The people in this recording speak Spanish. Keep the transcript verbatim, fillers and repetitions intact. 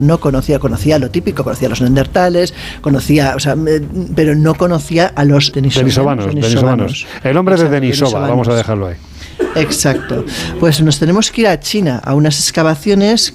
no conocía, conocía lo típico, conocía a los neandertales, conocía, o sea, pero no conocía a los denisovanos. Denisovanos, denisovanos. El hombre de Denisova, vamos a dejarlo ahí. Exacto. Pues nos tenemos que ir a China, a unas excavaciones